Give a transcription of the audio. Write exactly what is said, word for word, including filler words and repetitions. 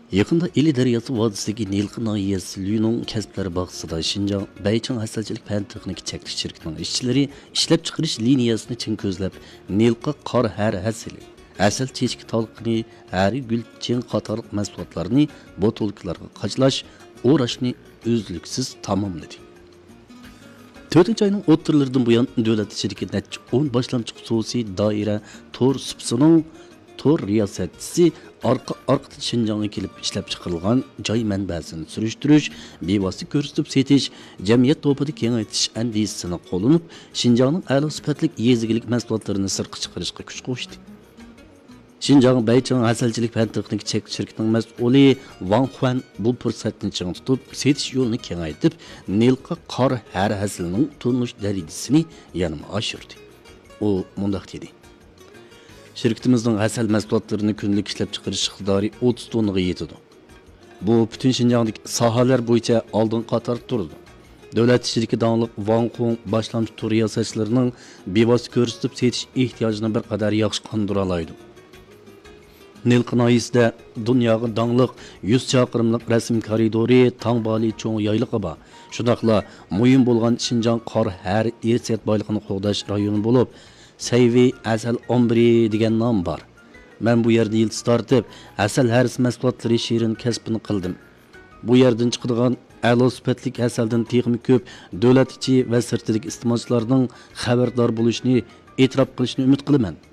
Yaqında Ili Daryası vodisidagi Nilqi nahiyasi Lyunon kasblari bog'isida Shinjong Baychang hasalchilik fan texnika cheklash shirkatining ishchilari ishlab chiqarish liniyasini chin ko'zlab Nilqi qor har hasili, asal chechki talqini, hari gul chin qatorliq mahsulotlarni botulkalarga qachlash, o'rashni uzluksiz tamomladi. to'rtinchi oyning o'ttirlaridan buyon davlat ichidagi necha o'n boshlamchi xususiy doira to'r supsining to'r riyosatchisi orqa orqadan Shinjongga kelib ishlab chiqarilgan joy manbasini surishtirish, bevosita ko'rsatib setish, jamiyat to'pida kengaytish andisini qo'llanib, Shinjongning a'lo sifatli yezigilik mahsulotlarini sirtqa chiqarishga kuch qo'shdi. Shinjong Baychang hasalchilik fan texnika cheklash shirkatining mas'uli Wang Huan bu fursatni ching tutib, setish yo'lini kengaytib, Nilqi qor har hasilining turmush darajasini yanada oshirdi. U mundaq dedi: Şirketimizin hasal mahsulotlarini kunlik ishlab chiqarish iqtidori o'ttiz tonnaga yetadi. Bu butun Shinjongdagi sohalar bo'yicha oldin qatorda turadi. Davlat ishidagi donliq Wang Kong boshlamchi tur yasashlarining bevosita ko'rsatib setish ehtiyojini bir qadar yaxshi qondira oladi. Nilqi nahiyasida dunyoga donliq yuz chaqirimlik rasm koridori, Tangbali cho'ng yayliqi bor. Shundaqla muhim bo'lgan Shinjong qor har irsiyat boyligini qo'g'dash rayoni bo'lib, Sayvi asal ombri degan nom bor. Men bu yerda yildiz tortib, asal haris mahsulotlari shirin kasbini qildim. Bu yerdan chiqadigan a'lo sifatli asaldan texnik ko'p davlat ichi va sirtidagi iste'molchilarning xabardor bo'lishini, e'tirof qilishni umid qilaman.